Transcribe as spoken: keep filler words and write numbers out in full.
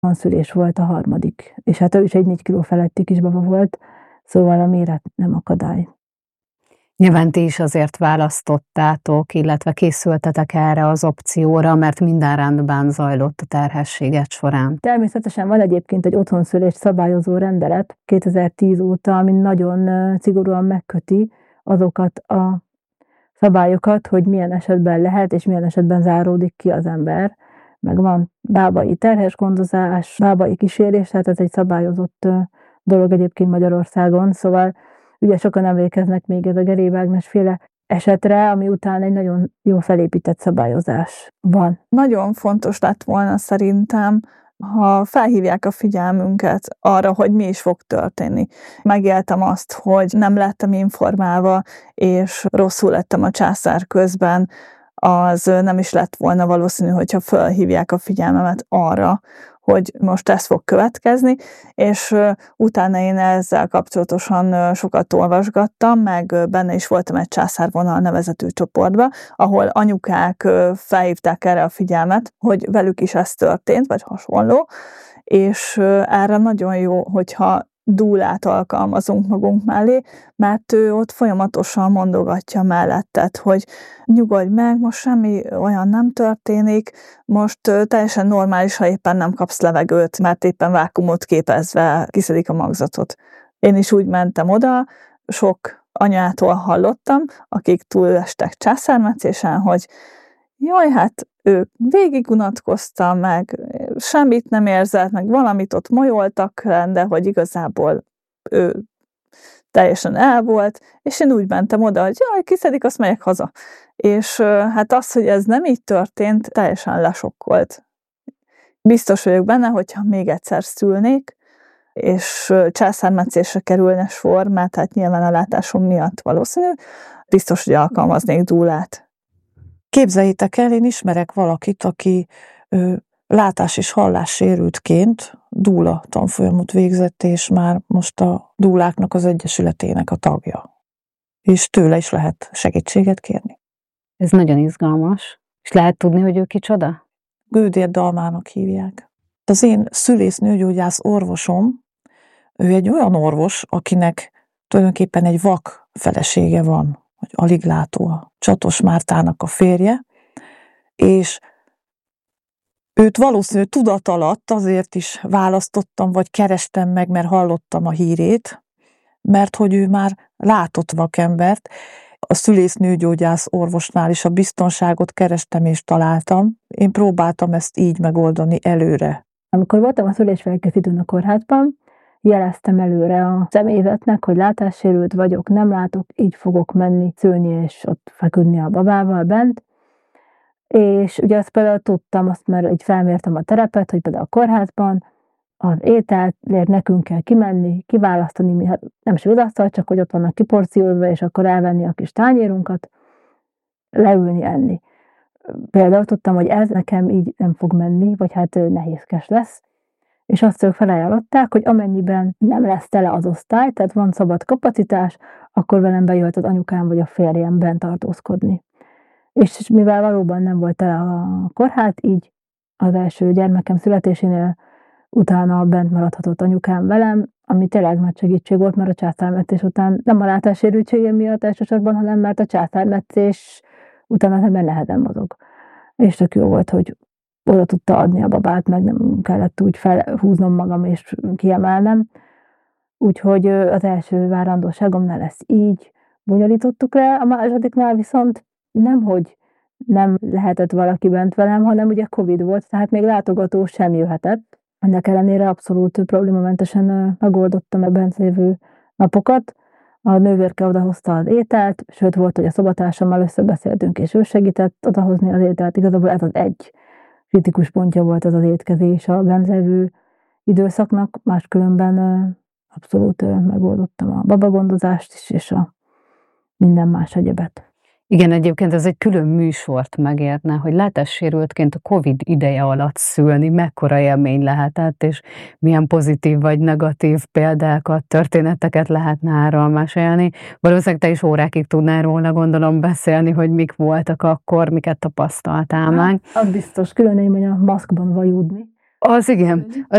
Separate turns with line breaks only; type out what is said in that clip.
szülés volt a harmadik, és hát ő is egy négy kiló feletti kisbaba volt, szóval a méret nem akadály.
Nyilván ti is azért választottátok, illetve készültetek erre az opcióra, mert minden rendben zajlott a terhességet során.
Természetesen van egyébként egy otthonszülést szabályozó rendelet kétezer-tíz óta, ami nagyon szigorúan megköti azokat a szabályokat, hogy milyen esetben lehet, és milyen esetben záródik ki az ember. Meg van bábai terhesgondozás, bábai kísérés, tehát ez egy szabályozott dolog egyébként Magyarországon, szóval ugye sokan emlékeznek még ez a Geréb Ágnes féle esetre, ami után egy nagyon jó felépített szabályozás van.
Nagyon fontos lett volna szerintem, ha felhívják a figyelmünket arra, hogy mi is fog történni. Megéltem azt, hogy nem lettem informálva, és rosszul lettem a császár közben, az nem is lett volna valószínű, hogyha felhívják a figyelmemet arra, hogy most ez fog következni, és utána én ezzel kapcsolatosan sokat olvasgattam, meg benne is voltam egy Császárvonal nevezetű csoportba, ahol anyukák felhívták erre a figyelmet, hogy velük is ez történt, vagy hasonló, és erre nagyon jó, hogyha dúlát alkalmazunk magunk mellé, mert ő ott folyamatosan mondogatja melletted, hogy nyugodj meg, most semmi olyan nem történik, most teljesen normális, ha éppen nem kapsz levegőt, mert éppen vákuumot képezve kiszedik a magzatot. Én is úgy mentem oda, sok anyától hallottam, akik túlestek császármetszésen, hogy jaj, hát ő végig unatkozta, meg semmit nem érzett, meg valamit ott molyoltak, de hogy igazából ő teljesen el volt, és én úgy mentem oda, hogy jaj, kiszedik, azt megyek haza. És hát az, hogy ez nem így történt, teljesen lesokkolt. Biztos vagyok benne, hogyha még egyszer szülnék, és császármetszésre kerülne sor, mert hát nyilván a látásom miatt valószínű, biztos, hogy alkalmaznék dúlát.
Képzeljétek el, én ismerek valakit, aki ö, látás- és hallássérültként dúla tanfolyamot végzett, és már most a dúláknak az egyesületének a tagja. És tőle is lehet segítséget kérni.
Ez nagyon izgalmas. És lehet tudni, hogy ő kicsoda?
Gődér Dalmának hívják. Az én szülésznőgyógyász orvosom, ő egy olyan orvos, akinek tulajdonképpen egy vak felesége van, hogy alig látó, a Csatos Mártának a férje, és őt valószínű tudat alatt azért is választottam, vagy kerestem meg, mert hallottam a hírét, mert hogy ő már látott vakembert. A szülésznőgyógyász orvosnál is a biztonságot kerestem és találtam. Én próbáltam ezt így megoldani előre.
Amikor voltam a szülésfelkészítőn a kórházban, jeleztem előre a személyzetnek, hogy látássérült vagyok, nem látok, így fogok menni szülni és ott feküdni a babával bent. És ugye azt például tudtam, azt már így felmértem a terepet, hogy például a kórházban az ételért nekünk kell kimenni, kiválasztani, mi, nem is vidasztal, csak hogy ott vannak kiporciózva, és akkor elvenni a kis tányérunkat, leülni, enni. Például tudtam, hogy ez nekem így nem fog menni, vagy hát nehézkes lesz. És azt ők felajánlották, hogy amennyiben nem lesz tele az osztály, tehát van szabad kapacitás, akkor velem bejöhet az anyukám vagy a férjem bent tartózkodni. És mivel valóban nem volt tele a kórház, így az első gyermekem születésénél utána bent maradhatott anyukám velem, ami tényleg nagy segítség volt, mert a császármetszés után nem a látássérültségem miatt elsősorban, hanem mert a császármetszés után az ember nehezen mozog. És tök jó volt, hogy oda tudta adni a babát, meg nem kellett úgy felhúznom magam és kiemelnem. Úgyhogy az első várandóságomnál lesz így bonyolítottuk le, a másodiknál viszont nemhogy nem lehetett valaki bent velem, hanem ugye Covid volt, tehát még látogató sem jöhetett. Ennek ellenére abszolút problémamentesen megoldottam a bent lévő napokat. A nővérke odahozta az ételt, sőt volt, hogy a szobatársammal összebeszéltünk, és ő segített odahozni az ételt. Igazából ez az egy kritikus pontja volt az az étkezés a bent lévő időszaknak, máskülönben abszolút megoldottam a babagondozást is, és a minden más egyebet.
Igen, egyébként ez egy külön műsort megérne, hogy látássérültként a Covid ideje alatt szülni, mekkora élmény lehetett, és milyen pozitív vagy negatív példákat, történeteket lehetne erről mesélni. Valószínűleg te is órákig tudnál róla, gondolom, beszélni, hogy mik voltak akkor, miket tapasztaltál meg.
Az biztos, külön élmény a maszkban vajúdni,
Az igen,